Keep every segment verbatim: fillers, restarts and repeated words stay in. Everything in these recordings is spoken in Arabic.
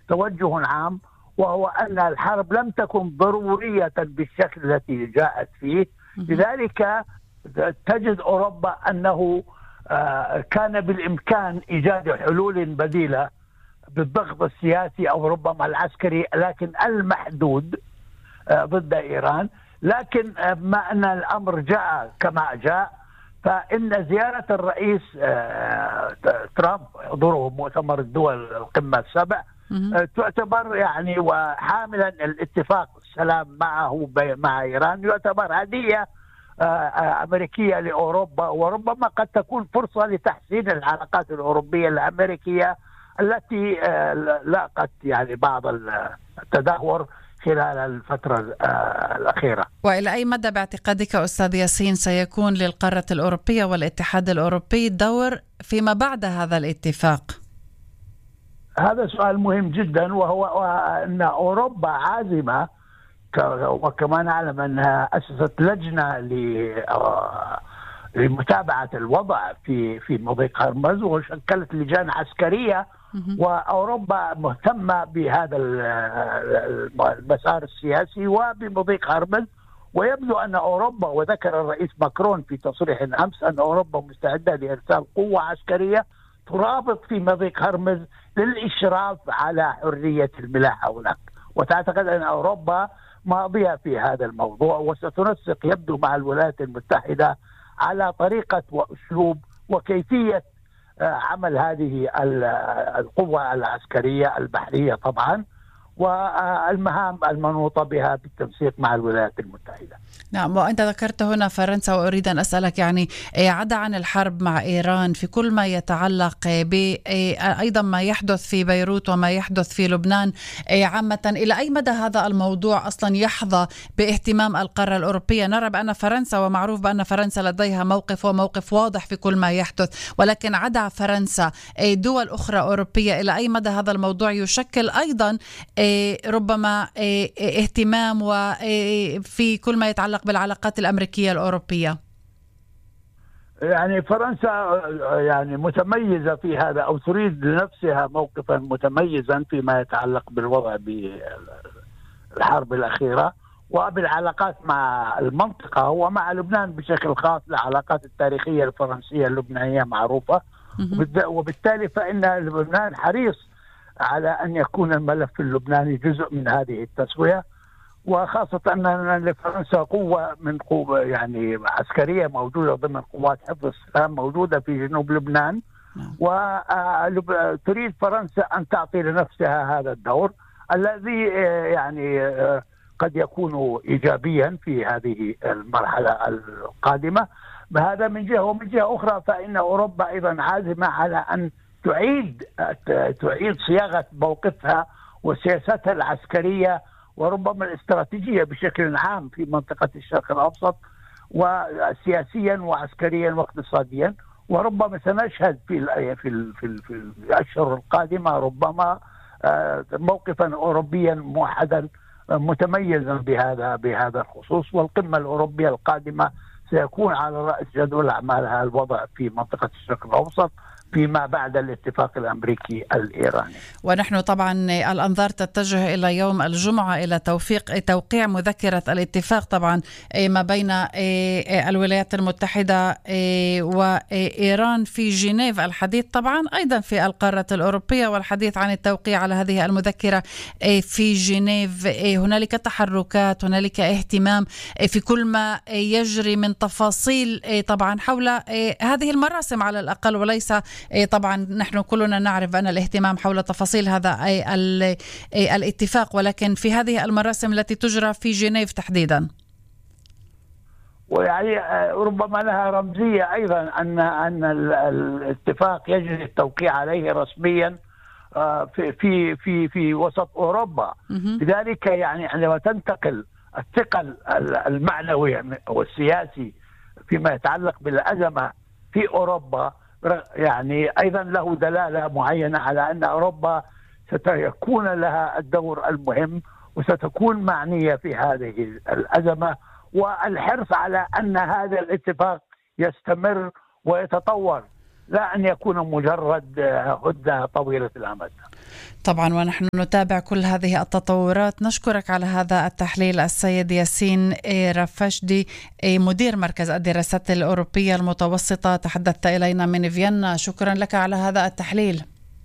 توجه عام، وهو أن الحرب لم تكن ضرورية بالشكل التي جاءت فيه. لذلك تجد أوروبا أنه كان بالإمكان إيجاد حلول بديلة بالضغط السياسي أو ربما العسكري، لكن المحدود ضد إيران. لكن ما أن الأمر جاء كما جاء، فإن زيارة الرئيس ترامب حضوره مؤتمر الدول القمة السبع تعتبر يعني وحاملا الاتفاق السلام معه مع إيران يعتبر هدية أمريكية لأوروبا، وربما قد تكون فرصة لتحسين العلاقات الأوروبية الأمريكية التي لاقت يعني بعض التدهور خلال الفترة الأخيرة. وإلى أي مدى باعتقادك أستاذ ياسين سيكون للقارة الأوروبية والاتحاد الأوروبي دور فيما بعد هذا الاتفاق؟ هذا سؤال مهم جدا، وهو أن أوروبا عازمة، وكما نعلم أنها أسست لجنة لمتابعة الوضع في في مضيق هرمز، وشكلت لجان عسكرية، وأوروبا مهتمة بهذا المسار السياسي وبمضيق هرمز. ويبدو أن أوروبا، وذكر الرئيس ماكرون في تصريح أمس أن أوروبا مستعدة لإرسال قوة عسكرية ترابط في مضيق هرمز للإشراف على حرية الملاحة هناك. وتعتقد أن أوروبا ماضية في هذا الموضوع، وستنسق يبدو مع الولايات المتحدة على طريقة وأسلوب وكيفية عمل هذه القوة العسكرية البحرية طبعا، والمهام المنوطة بها بالتنسيق مع الولايات المتحدة. نعم، وأنت ذكرت هنا فرنسا، وأريد أن أسألك يعني عدا عن الحرب مع إيران في كل ما يتعلق بأيضا ما يحدث في بيروت وما يحدث في لبنان عامة، إلى أي مدى هذا الموضوع أصلا يحظى باهتمام القارة الأوروبية؟ نرى بأن فرنسا، ومعروف بأن فرنسا لديها موقف وموقف واضح في كل ما يحدث، ولكن عدا فرنسا دول أخرى أوروبية، إلى أي مدى هذا الموضوع يشكل أيضا ربما اهتمام وفي كل ما يتعلق بالعلاقات الأمريكية الأوروبية؟ يعني فرنسا يعني متميزة في هذا، أو تريد لنفسها موقفا متميزا فيما يتعلق بالوضع بالحرب الأخيرة وبالعلاقات مع المنطقة ومع لبنان بشكل خاص. العلاقات التاريخية الفرنسية اللبنانية معروفة، وبالتالي فإن لبنان حريص على أن يكون الملف اللبناني جزء من هذه التسوية، وخاصة أن لفرنسا قوة من قوة يعني عسكرية موجودة ضمن قوات حفظ السلام موجودة في جنوب لبنان، وتريد فرنسا أن تعطي لنفسها هذا الدور الذي يعني قد يكون إيجابيا في هذه المرحلة القادمة. بهذا من جهة، ومن جهة أخرى فإن أوروبا أيضا عازمة على أن تعيد تعيد صياغة موقفها وسياستها العسكرية وربما الاستراتيجية بشكل عام في منطقة الشرق الأوسط، وسياسيا وعسكريا واقتصاديا. وربما سنشهد في في في, في الأشهر القادمة ربما موقفا أوروبيا موحدا متميزا بهذا بهذا الخصوص. والقمة الأوروبية القادمة سيكون على رأس جدول أعمالها الوضع في منطقة الشرق الأوسط فيما بعد الاتفاق الأمريكي الإيراني. ونحن طبعا الأنظار تتجه إلى يوم الجمعة إلى توفيق توقيع مذكرة الاتفاق طبعا ما بين الولايات المتحدة وإيران في جنيف. الحديث طبعا أيضا في القارة الأوروبية والحديث عن التوقيع على هذه المذكرة في جنيف. هنالك تحركات، هنالك اهتمام في كل ما يجري من تفاصيل طبعا حول هذه المراسم على الأقل، وليس طبعا نحن كلنا نعرف أن الاهتمام حول تفاصيل هذا الاتفاق، ولكن في هذه المراسم التي تجرى في جنيف تحديدا. ويعني ربما لها رمزية أيضا أن أن الاتفاق يجري التوقيع عليه رسميا في في في في وسط أوروبا. لذلك يعني عندما تنتقل الثقل المعنوي والسياسي فيما يتعلق بالأزمة في أوروبا، يعني أيضا له دلالة معينة على أن أوروبا ستكون لها الدور المهم وستكون معنية في هذه الأزمة، والحرص على أن هذا الاتفاق يستمر ويتطور. لا أن يكون مجرد هدنة طويلة الأمد. طبعا ونحن نتابع كل هذه التطورات. نشكرك على هذا التحليل السيد ياسين رفشدي، مدير مركز الدراسات الأوروبية المتوسطة، تحدثت إلينا من فيينا. شكرا لك على هذا التحليل.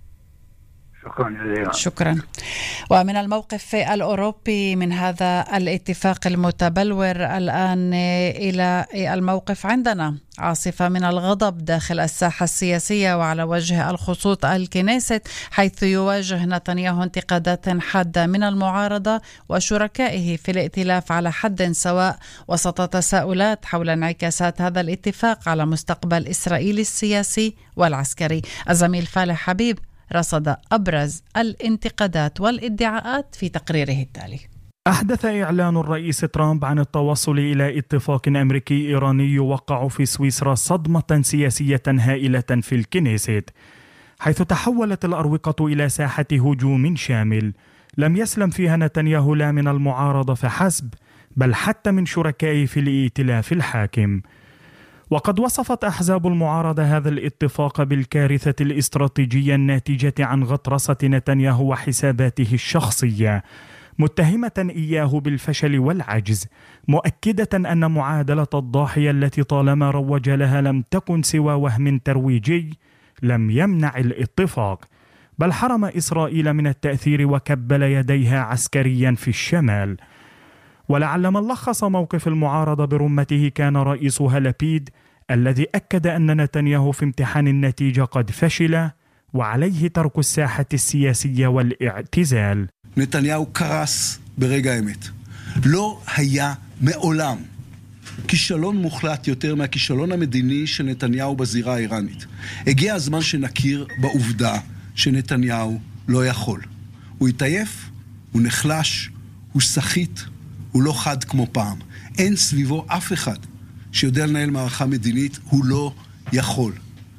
شكرا جزيلا. شكرا. ومن الموقف الأوروبي من هذا الاتفاق المتبلور الآن إلى الموقف عندنا عاصفة من الغضب داخل الساحة السياسية وعلى وجه الخصوص الكنيست، حيث يواجه نتنياهو انتقادات حادة من المعارضة وشركائه في الائتلاف على حد سواء، وسط تساؤلات حول انعكاسات هذا الاتفاق على مستقبل إسرائيل السياسي والعسكري. الزميل فالح حبيب رصد أبرز الانتقادات والادعاءات في تقريره التالي. أحدث إعلان الرئيس ترامب عن التوصل إلى اتفاق أمريكي إيراني يوقع في سويسرا صدمة سياسية هائلة في الكنيست، حيث تحولت الأروقة إلى ساحة هجوم شامل لم يسلم فيها نتنياهو لا من المعارضة فحسب، بل حتى من شركائه في الائتلاف الحاكم. وقد وصفت أحزاب المعارضة هذا الاتفاق بالكارثة الاستراتيجية الناتجة عن غطرسة نتنياهو وحساباته الشخصية، متهمة إياه بالفشل والعجز، مؤكدة أن معادلة الضاحية التي طالما روج لها لم تكن سوى وهم ترويجي لم يمنع الاتفاق، بل حرم إسرائيل من التأثير وكبل يديها عسكريا في الشمال. ولعل من لخص موقف المعارضة برمته كان رئيسها لبيد، الذي أكد أن نتنياهو في امتحان النتيجة قد فشل وعليه ترك الساحة السياسية والاعتزال. נתניהו קרס ברגע האמת. לא היה מעולם כישלון מוחלט יותר מהכישלון המדיני של נתניהו בזירה האיראנית. הגיע הזמן שנכיר בעובדה שנתניהו לא יכול. הוא התעייף, הוא נחלש, הוא שחית, הוא לא חד כמו פעם. אין סביבו אף אחד שיודע לנהל מערכה מדינית, הוא לא יכול.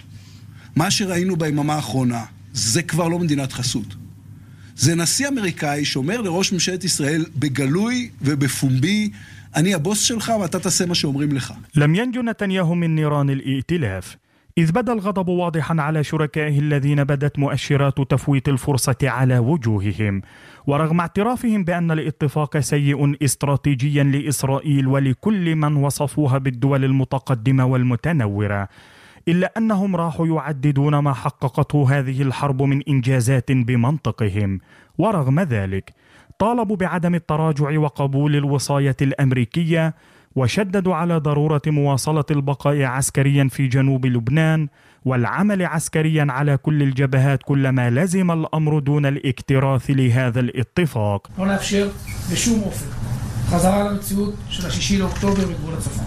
מה שראינו ביממה האחרונה, זה כבר לא מדינת חסות. זה נשיא אמריקאי שאומר לראש ממשלת ישראל בגלוי ובפומבי, אני הבוס שלך ואתה תעשה מה שאומרים לך. لم ينجو نتنياهو من نيران الائتلاف، إذ بدا الغضب واضحا على شركائه الذين بدت مؤشرات تفويت الفرصة على وجوههم، ورغم اعترافهم بأن الاتفاق سيء استراتيجيا لإسرائيل ولكل من وصفوها بالدول المتقدمة والمتنورة، إلا أنهم راحوا يعددون ما حققته هذه الحرب من إنجازات بمنطقهم. ورغم ذلك طالبوا بعدم التراجع وقبول الوصاية الأمريكية، وشددوا على ضرورة مواصلة البقاء عسكريا في جنوب لبنان والعمل عسكريا على كل الجبهات كلما لزم الأمر دون الاكتراث لهذا الاتفاق. לא נאפשר בשום אופן חזרה למציאות של השישי לאוקטובר בגבול הצפון.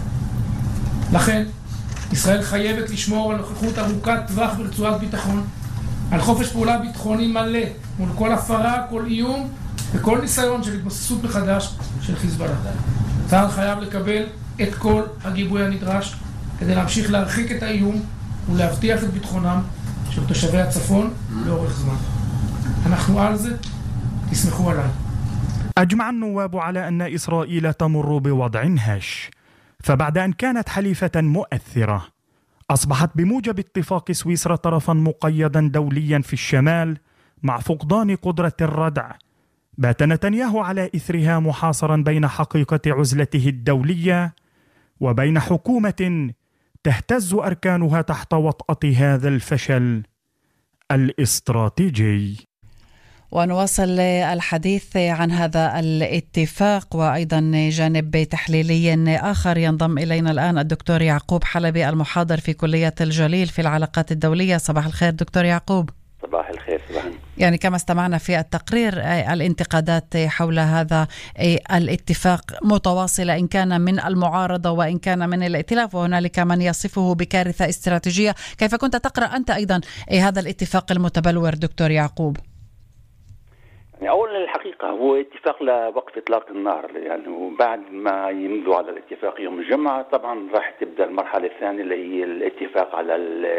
לכן ישראל חייבת לשמור על נוכחות ארוכת טווח ברצועת ביטחון, על חופש פעולה ביטחוני מלא מול כל הפרה, כל איום וכל ניסיון של התבססות מחדש של חיזבאללה. צה"ל חייב לקבל את כל הגיבוי הנדרש כדי להמשיך להרחיק את האיום ולהבטיח את ביטחונם של תושבי הצפון לאורך זמן. אנחנו על זה, תסמכו עליי. أجمع النواب على أن إسرائيل تمر بوضع هش، فبعد أن كانت حليفة مؤثرة أصبحت بموجب اتفاق سويسرا طرفا مقيدا دوليا في الشمال مع فقدان قدرة الردع. بات نتنياهو على إثرها محاصرا بين حقيقة عزلته الدولية وبين حكومة تهتز أركانها تحت وطأة هذا الفشل الاستراتيجي. ونواصل الحديث عن هذا الاتفاق وأيضا جانب تحليلي آخر. ينضم إلينا الآن الدكتور يعقوب حلبي المحاضر في كلية الجليل في العلاقات الدولية. صباح الخير دكتور يعقوب. صباح الخير. صباح. يعني كما استمعنا في التقرير الانتقادات حول هذا الاتفاق متواصلة، إن كان من المعارضة وإن كان من الائتلاف، وهنالك من يصفه بكارثة استراتيجية. كيف كنت تقرأ أنت أيضا هذا الاتفاق المتبلور دكتور يعقوب؟ يعني أولا الحقيقة هو اتفاق لوقف إطلاق النار، يعني وبعد ما يمضوا على الاتفاق يوم الجمعة طبعا راح تبدأ المرحلة الثانية اللي هي الاتفاق على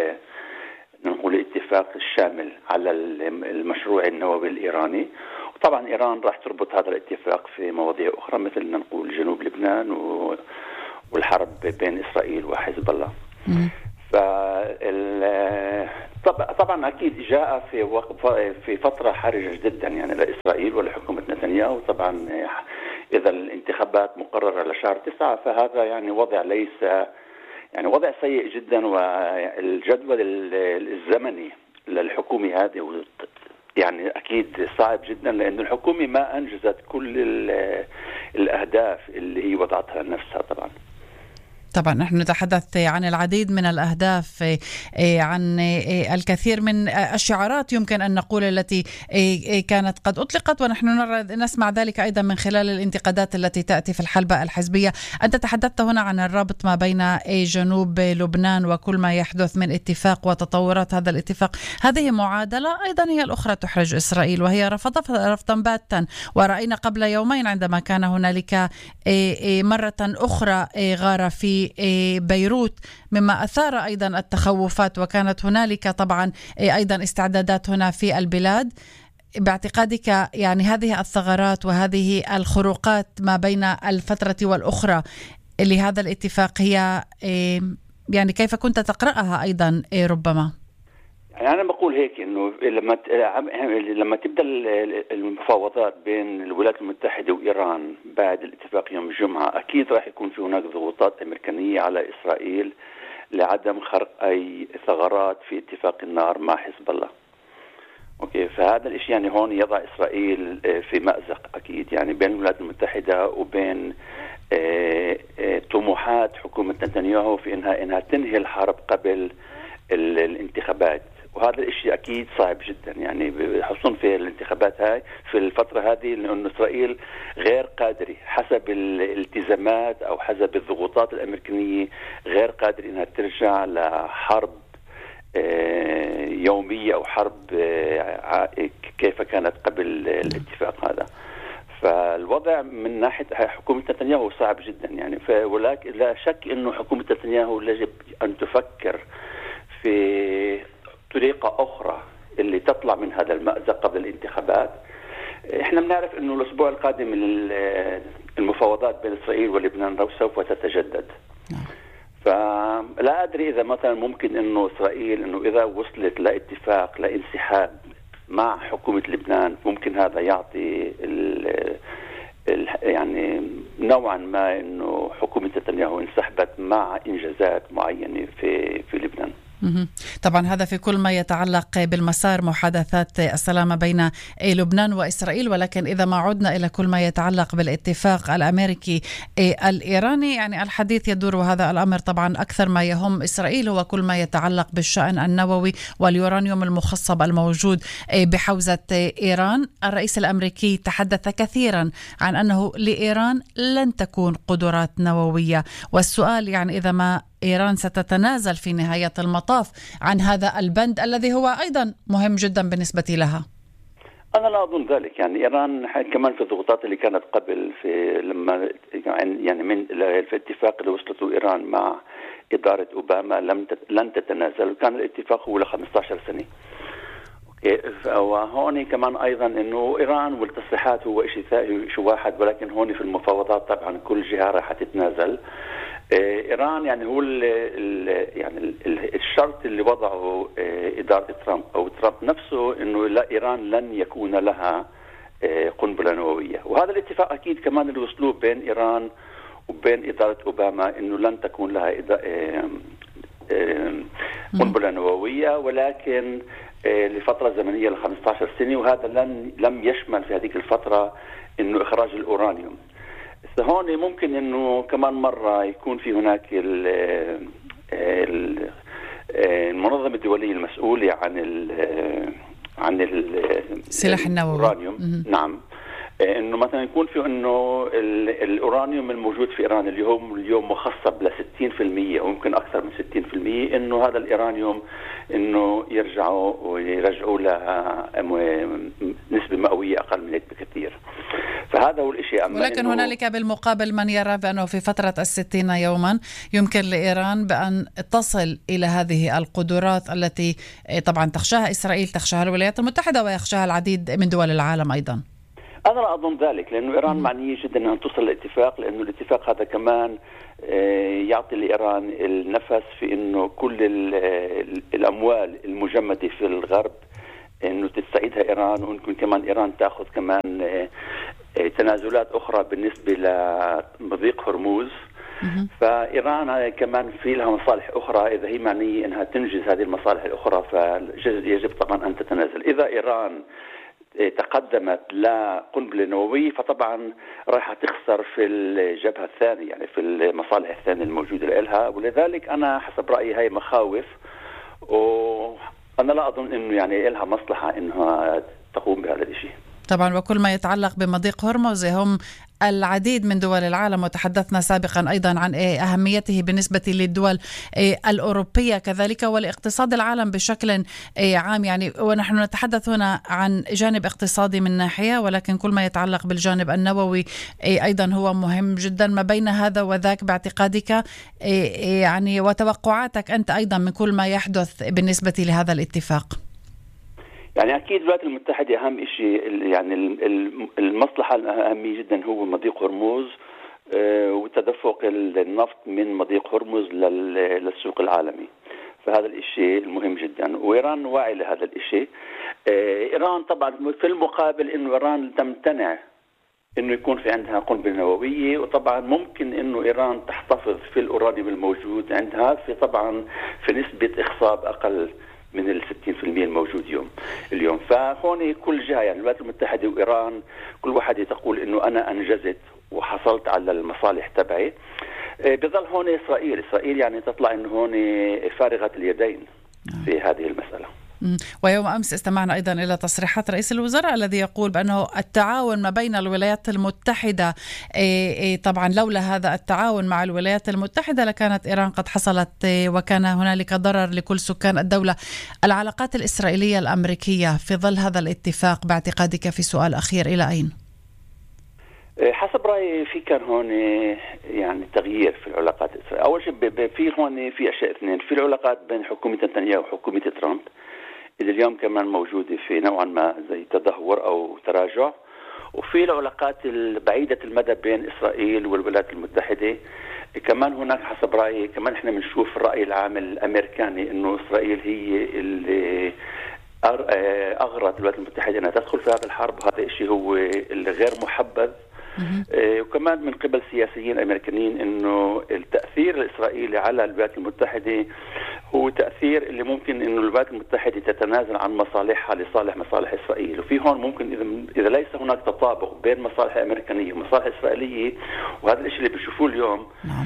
نقول الاتفاق الشامل على المشروع النووي الإيراني. وطبعا إيران راح تربط هذا الاتفاق في مواضيع أخرى مثل نقول جنوب لبنان والحرب بين إسرائيل وحزب الله. طبعا أكيد جاء في وقت في فترة حرجة جدا يعني لإسرائيل ولحكومة نتنياهو. طبعا إذا الانتخابات مقررة لشهر تسعة فهذا يعني وضع ليس يعني وضع سيء جدا، والجدول الزمني للحكومة هذه يعني أكيد صعب جدا، لأن الحكومة ما أنجزت كل الأهداف اللي هي وضعتها لنفسها. طبعا طبعا نحن نتحدث عن العديد من الأهداف، عن الكثير من الشعارات يمكن أن نقول التي كانت قد أطلقت، ونحن نسمع ذلك أيضا من خلال الانتقادات التي تأتي في الحلبة الحزبية. أنت تحدثت هنا عن الرابط ما بين جنوب لبنان وكل ما يحدث من اتفاق وتطورات هذا الاتفاق. هذه معادلة أيضا هي الأخرى تحرج إسرائيل، وهي رفضها رفضا باتا، ورأينا قبل يومين عندما كان هنالك مرة أخرى غارة في بيروت، مما أثار أيضا التخوفات، وكانت هنالك طبعا أيضا استعدادات هنا في البلاد. باعتقادك يعني هذه الثغرات وهذه الخروقات ما بين الفترة والأخرى لهذا الاتفاق هي يعني كيف كنت تقرأها أيضا ربما؟ يعني أنا بقول هيك إنه لما لما تبدأ المفاوضات بين الولايات المتحدة وإيران بعد الاتفاق يوم الجمعة، أكيد راح يكون في هناك ضغوطات أمريكانية على إسرائيل لعدم خرق أي ثغرات في اتفاق النار مع حزب الله. أوكي، فهذا الإشي يعني هون يضع إسرائيل في مأزق أكيد، يعني بين الولايات المتحدة وبين طموحات حكومة نتنياهو في إنها إنها تنهي الحرب قبل الانتخابات. وهذا الشيء أكيد صعب جدا، يعني خصوصا في الانتخابات هاي في الفترة هذه، لأن إسرائيل غير قادرة حسب الالتزامات أو حسب الضغوطات الأمريكية غير قادرة إنها ترجع لحرب يومية أو حرب كيف كانت قبل الاتفاق هذا. فالوضع من ناحية حكومة نتنياهو صعب جدا يعني، ولكن لا شك إنه حكومة نتنياهو يجب أن تفكر في طريقة أخرى اللي تطلع من هذا المأزق قبل الانتخابات. إحنا بنعرف إنه الأسبوع القادم المفاوضات بين إسرائيل ولبنان سوف تتجدد. فلا أدري إذا مثلا ممكن إنه إسرائيل إنه إذا وصلت لاتفاق لانسحاب مع حكومة لبنان ممكن هذا يعطي ال ال يعني نوعا ما إنه حكومة نتنياهو انسحبت مع إنجازات معينة في في لبنان. طبعا هذا في كل ما يتعلق بالمسار محادثات السلام بين لبنان وإسرائيل، ولكن إذا ما عدنا إلى كل ما يتعلق بالاتفاق الأمريكي الإيراني، يعني الحديث يدور هذا الأمر طبعا أكثر ما يهم إسرائيل هو كل ما يتعلق بالشأن النووي واليورانيوم المخصب الموجود بحوزة إيران. الرئيس الأمريكي تحدث كثيرا عن أنه لإيران لن تكون قدرات نووية، والسؤال يعني إذا ما إيران ستتنازل في نهاية المطاف عن هذا البند الذي هو أيضا مهم جدا بالنسبة لها. أنا لا أظن ذلك، يعني إيران كمان في الضغوطات اللي كانت قبل في لما يعني من في الاتفاق اللي وصلته إيران مع إدارة أوباما لم لن تتنازل، وكان الاتفاق هو ل خمسة عشر سنة. وهون كمان أيضا إنه إيران والتصريحات هو شيء شيء واحد، ولكن هون في المفاوضات طبعا كل جهة راح تتنازل. إيران يعني هو ال ال يعني ال الشرط اللي وضعه إدارة ترامب أو ترامب نفسه إنه لا إيران لن يكون لها قنبلة نووية، وهذا الاتفاق أكيد كمان اللي وصلوه بين إيران وبين إدارة أوباما إنه لن تكون لها قنبلة نووية، ولكن لفترة زمنية ل خمسة عشر سنة، وهذا لن لم يشمل في هذه الفترة إنه إخراج الأورانيوم. هون ممكن إنه كمان مرة يكون في هناك المنظمة الدولية المسؤولة عن ال عن السلاح النووي الأورانيوم. نعم، إنه مثلا يكون في إنه الأورانيوم الموجود في إيران اليوم اليوم مخصب ل ستين بالمئة ويمكن أكثر من ستين بالمئة، إنه هذا الأورانيوم إنه يرجعوا ويرجعوا لها نسبة مئوية أقل من هيك بكثير. فهذا هو الشيء. ولكن هنالك بالمقابل من يرى بأنه في فترة الستين يوما يمكن لإيران بأن تصل إلى هذه القدرات التي طبعا تخشاها إسرائيل، تخشاها الولايات المتحدة، ويخشاها العديد من دول العالم أيضا. أنا لا أظن ذلك، لأنه إيران معنية جدا أن توصل لاتفاق، لأنه الاتفاق هذا كمان يعطي لإيران النفس في أنه كل الأموال المجمدة في الغرب أنه تستعيدها إيران، ويمكن كمان إيران تأخذ كمان تنازلات أخرى بالنسبة لمضيق هرموز. فإيران كمان في لها مصالح أخرى، إذا هي معنية أنها تنجز هذه المصالح الأخرى فيجب طبعا أن تتنازل. إذا إيران تقدمت لقنبلة نووية فطبعا راح تخسر في الجبهة الثانية، يعني في المصالح الثانية الموجودة لها، ولذلك أنا حسب رأيي هاي مخاوف، وأنا لا أظن أنه يعني لها مصلحة أنها تقوم بهذا الشيء. طبعا وكل ما يتعلق بمضيق هرمز هم العديد من دول العالم، وتحدثنا سابقا أيضا عن أهميته بالنسبة للدول الأوروبية كذلك والاقتصاد العالم بشكل عام، يعني ونحن نتحدث هنا عن جانب اقتصادي من ناحية، ولكن كل ما يتعلق بالجانب النووي أيضا هو مهم جدا. ما بين هذا وذاك باعتقادك يعني وتوقعاتك أنت أيضا من كل ما يحدث بالنسبة لهذا الاتفاق؟ يعني أكيد الولايات المتحدة أهم شيء، يعني المصلحة الأهمية جدا هو مضيق هرمز وتدفق النفط من مضيق هرمز للسوق العالمي، فهذا الشيء المهم جدا، وإيران واعي لهذا الشيء. إيران طبعا في المقابل إنه إيران تمتنع إنه يكون في عندها قنبلة نووية، وطبعا ممكن إنه إيران تحتفظ في الأورانيوم الموجود عندها في طبعا في نسبة إخصاب أقل من الستين في المئة الموجود يوم اليوم. فهون كل جهة، يعني الولايات المتحدة وإيران كل واحد تقول إنه أنا أنجزت وحصلت على المصالح تبعي. بظل هون إسرائيل إسرائيل يعني تطلع إنه هون فارغة اليدين في هذه المسألة. ويوم أمس استمعنا أيضا إلى تصريحات رئيس الوزراء الذي يقول بأنه التعاون ما بين الولايات المتحدة، طبعا لولا هذا التعاون مع الولايات المتحدة لكانت إيران قد حصلت وكان هنالك ضرر لكل سكان الدولة. العلاقات الإسرائيلية الأمريكية في ظل هذا الاتفاق باعتقادك في سؤال أخير إلى أين؟ حسب رأيي في كان هون يعني تغيير في العلاقات الإسرائيلية. أول شيء في هون في أشياء اثنين، في العلاقات بين حكومة نتنياهو وحكومة ترامب اللي اليوم كمان موجودة في نوعا ما زي تدهور أو تراجع، وفي العلاقات البعيدة المدى بين إسرائيل والولايات المتحدة كمان هناك حسب رأيي كمان احنا بنشوف الرأي العام الأمريكاني إنه إسرائيل هي اللي أغرت الولايات المتحدة أنها تدخل في هذا الحرب، وهذا الشيء هو اللي غير محبذ. وكمان من قبل سياسيين أمريكانيين إنه التأثير الإسرائيلي على الولايات المتحدة هو تأثير اللي ممكن إنه الولايات المتحدة تتنازل عن مصالحها لصالح مصالح إسرائيل، وفي هون ممكن إذا إذا ليس هناك تطابق بين مصالح أمريكانية ومصالح إسرائيلية، وهذا الشيء اللي بنشوفوه اليوم،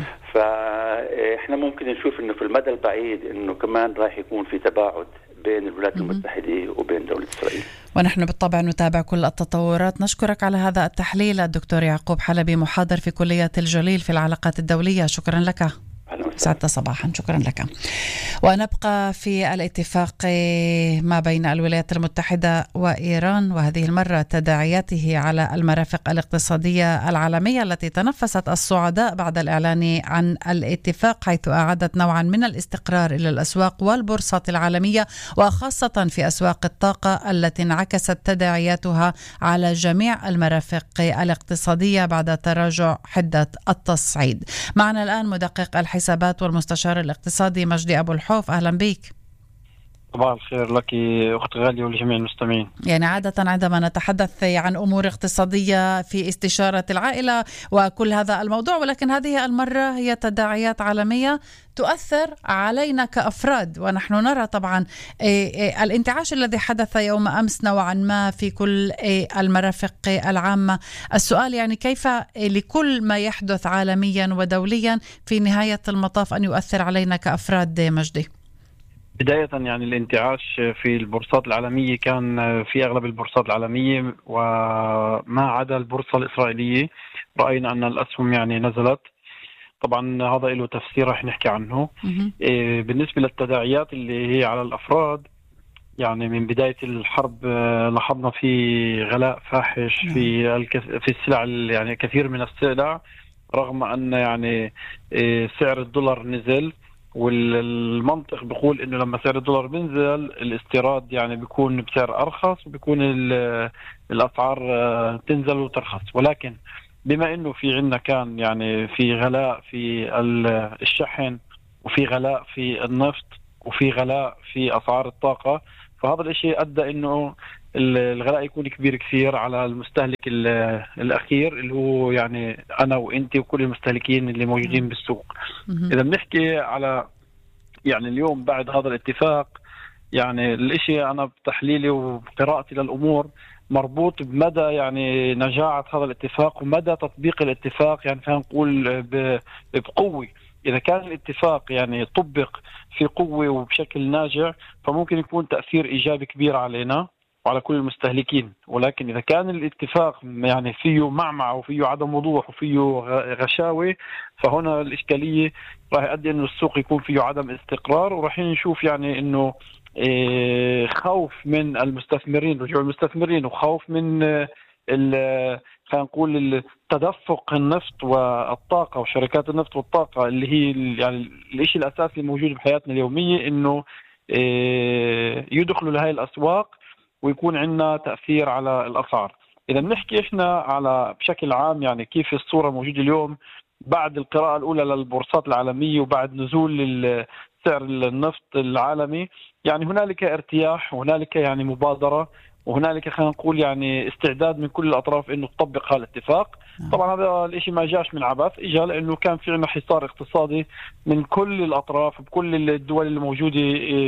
فإحنا ممكن نشوف إنه في المدى البعيد إنه كمان راح يكون في تباعد بين الولايات المتحدة وبين دولة إسرائيل. ونحن بالطبع نتابع كل التطورات. نشكرك على هذا التحليل الدكتور يعقوب حلبي، محاضر في كلية الجليل في العلاقات الدولية. شكرا لك. سعدت صباحا، شكرا لك. ونبقى في الاتفاق ما بين الولايات المتحدة وإيران، وهذه المرة تداعياته على المرافق الاقتصادية العالمية التي تنفست الصعداء بعد الإعلان عن الاتفاق، حيث أعادت نوعا من الاستقرار إلى الأسواق والبورصات العالمية، وخاصة في أسواق الطاقة التي انعكست تداعياتها على جميع المرافق الاقتصادية بعد تراجع حدة التصعيد. معنا الآن مدقق الحسابات والمستشار الاقتصادي مجدي أبو الحوف، أهلا بك. صباح الخير لك أخت غالية ولجميع المستمعين. يعني عادة عندما نتحدث عن أمور اقتصادية في استشارة العائلة وكل هذا الموضوع، ولكن هذه المرة هي تداعيات عالمية تؤثر علينا كأفراد، ونحن نرى طبعا الانتعاش الذي حدث يوم أمس نوعا ما في كل المرافق العامة. السؤال يعني كيف لكل ما يحدث عالميا ودوليا في نهاية المطاف أن يؤثر علينا كأفراد مجدي؟ بداية يعني الانتعاش في البورصات العالمية كان في أغلب البورصات العالمية وما عدا البورصة الإسرائيلية رأينا أن الأسهم يعني نزلت. طبعا هذا له تفسير رح نحكي عنه. إيه بالنسبة للتداعيات اللي هي على الأفراد، يعني من بداية الحرب لاحظنا في غلاء فاحش في الكث... في السلع، يعني كثير من السلع، رغم أن يعني إيه سعر الدولار نزل والمنطق بيقول إنه لما سعر الدولار بينزل الاستيراد يعني بيكون بسعر أرخص وبيكون الأسعار تنزل وترخص. ولكن بما إنه في عنا كان يعني في غلاء في الشحن وفي غلاء في النفط وفي غلاء في أسعار الطاقة، فهذا الشيء أدى إنه الغلاء يكون كبير كثير على المستهلك الأخير اللي هو يعني أنا وإنتي وكل المستهلكين اللي موجودين بالسوق. إذا بنحكي على يعني اليوم بعد هذا الاتفاق، يعني الإشي أنا بتحليلي وقراءتي للأمور مربوط بمدى يعني نجاعة هذا الاتفاق ومدى تطبيق الاتفاق. يعني خلينا نقول بقوة، إذا كان الاتفاق يعني طبق في قوة وبشكل ناجع فممكن يكون تأثير إيجابي كبير علينا وعلى كل المستهلكين. ولكن إذا كان الاتفاق يعني فيه معمعة وفيه عدم وضوح وفيه غشاوة، فهنا الإشكالية راح يؤدي إنه السوق يكون فيه عدم استقرار، وراح نشوف يعني إنه خوف من المستثمرين، رجوع المستثمرين، وخوف من خلينا نقول التدفق النفط والطاقة وشركات النفط والطاقة اللي هي يعني الشيء الأساسي الموجود بحياتنا اليومية، إنه يدخلوا لهذه الأسواق ويكون عندنا تأثير على الأسعار. إذا بنحكي إحنا على بشكل عام يعني كيف الصورة موجودة اليوم بعد القراءة الأولى للبورصات العالمية وبعد نزول سعر النفط العالمي، يعني هنالك ارتياح وهنالك يعني مبادرة وهنالك خلينا نقول يعني استعداد من كل الأطراف إنه تطبق هذا الاتفاق. طبعا هذا الإشي ما جاش من عبث، إجا لأنه كان في عنا حصار اقتصادي من كل الأطراف بكل الدول اللي موجودة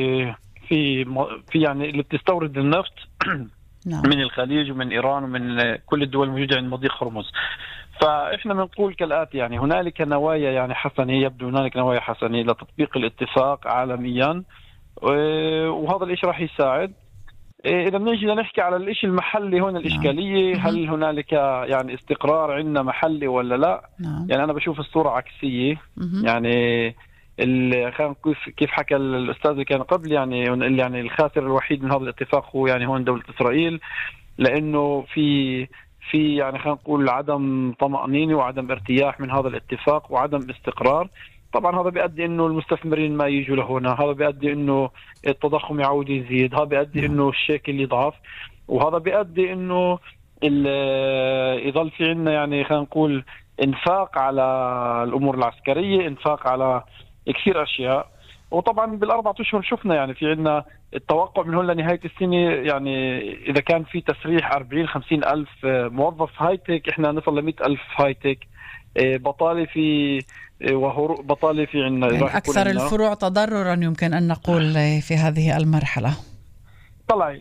في في يعني اللي بتستورد النفط من الخليج ومن إيران ومن كل الدول الموجودة عند مضيق هرمز. فإحنا بنقول كالآتي، يعني هنالك نوايا يعني حسنة، يبدو هنالك نوايا حسنة لتطبيق الاتفاق عالميا، وهذا الإشي راح يساعد. إذا بنيجي نحكي على الإشي المحلي هون الإشكالية، هل هنالك يعني استقرار عندنا محلي ولا لا؟ يعني أنا بشوف الصورة عكسية. يعني خلينا كيف كيف حكى الأستاذ اللي كان قبل، يعني يعني الخاسر الوحيد من هذا الاتفاق هو يعني هون دولة إسرائيل، لأنه في في يعني خلينا نقول عدم طمأنينة وعدم ارتياح من هذا الاتفاق وعدم استقرار. طبعا هذا بيؤدي انه المستثمرين ما يجوا لهنا، هذا بيؤدي انه التضخم يعود يزيد، هذا بيؤدي انه الشيكل يضعف، وهذا بيؤدي انه يظل في عندنا يعني خلينا نقول انفاق على الامور العسكريه، انفاق على كثير اشياء. وطبعا بالاربع اشهر شفنا يعني في عندنا التوقع من هون لنهايه السنه، يعني اذا كان في تسريح أربعين خمسين الف موظف هايتك، احنا نصل ل مئة الف هايتك. بطاله في وهروب بطاله في عندنا، يعني اكثر الفروع تضررا يمكن ان نقول في هذه المرحله. طلع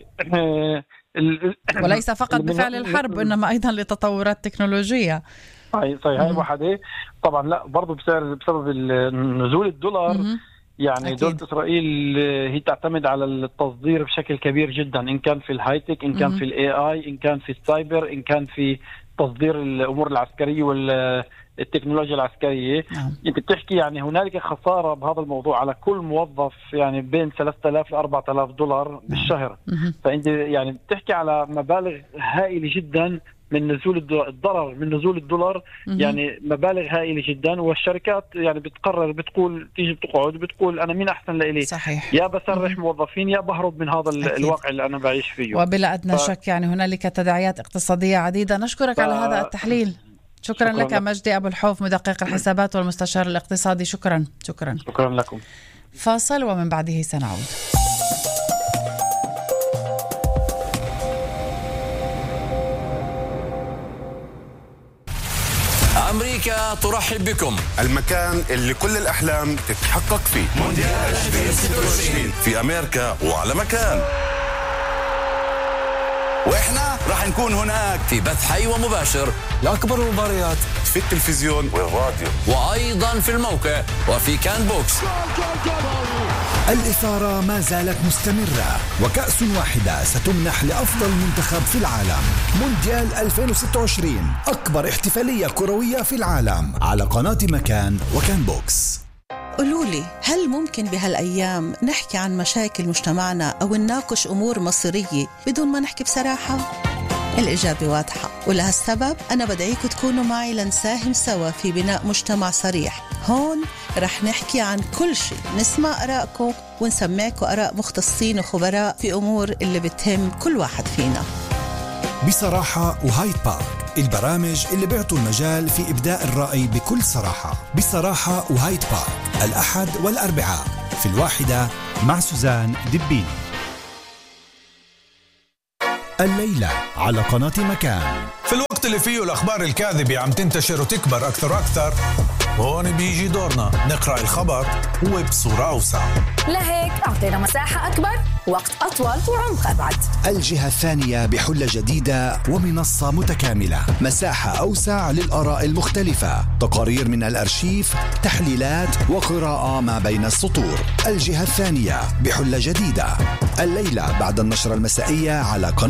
وليس فقط بفعل الحرب انما ايضا لتطورات تكنولوجيه. صحيح صحيح هاي واحده. طبعا لا برضه بسبب بسبب نزول الدولار. يعني أكيد. دولة إسرائيل هي تعتمد على التصدير بشكل كبير جدا، إن كان في الهايتك، إن كان في الاي اي، إن كان في السايبر، إن كان في تصدير الأمور العسكرية والتكنولوجيا العسكرية. نعم. أنت بتحكي يعني هنالك خسارة بهذا الموضوع على كل موظف يعني بين ثلاثة آلاف ل أربعة آلاف دولار. نعم. بالشهر. مم. فأنت يعني بتحكي على مبالغ هائلة جدا من نزول الضرر من نزول الدولار. مم. يعني مبالغ هائلة جدا، والشركات يعني بتقرر بتقول تيجي بتقعد بتقول أنا مين أحسن لإلي. صحيح. يا بسرح مم. موظفين يا بهرب من هذا أكيد. الواقع اللي أنا بعيش فيه. وبلا أدنى ف... شك يعني هنالك تداعيات اقتصادية عديدة. نشكرك ف... على هذا التحليل. شكرا, شكرا لك مجدي أبو الحوف، مدقق الحسابات والمستشار الاقتصادي. شكرا شكرا شكرا لكم. فاصل ومن بعده سنعود. أمريكا ترحب بكم، المكان اللي كل الأحلام تتحقق فيه. مونديال ألفين وستة وعشرين في أمريكا وعلى مكان، وإحنا راح نكون هناك في بث حي ومباشر لأكبر المباريات في التلفزيون والراديو، وأيضا في الموقع وفي كان بوكس. الإثارة ما زالت مستمرة، وكأس واحدة ستمنح لأفضل منتخب في العالم. مونديال ألفين وستة وعشرين، أكبر احتفالية كروية في العالم، على قناة مكان وكان بوكس. قولولي، هل ممكن بهالأيام نحكي عن مشاكل مجتمعنا أو نناقش أمور مصيرية بدون ما نحكي بصراحة؟ الإجابة واضحة، ولهالسبب أنا بدعيكم تكونوا معي لنساهم سوا في بناء مجتمع صريح. هون رح نحكي عن كل شيء، نسمع آرائكم ونسمعكم آراء مختصين وخبراء في أمور اللي بتهم كل واحد فينا. بصراحة وهايد بارك، البرامج اللي بيعطوا المجال في إبداء الرأي بكل صراحة. بصراحة وهايد بارك، الأحد والأربعاء في الواحدة مع سوزان دبيني. الليلة على قناة مكان. في الوقت اللي فيه الأخبار الكاذبة عم تنتشر وتكبر أكثر وأكثر، هون بيجي دورنا نقرأ الخبر وبصورة أوسع. لهيك أعطينا مساحة أكبر، وقت أطول وعمق أبعد. الجهة الثانية بحلة جديدة ومنصة متكاملة، مساحة أوسع للآراء المختلفة، تقارير من الأرشيف، تحليلات وقراءة ما بين السطور. الجهة الثانية بحلة جديدة الليلة بعد النشرة المسائية على قناة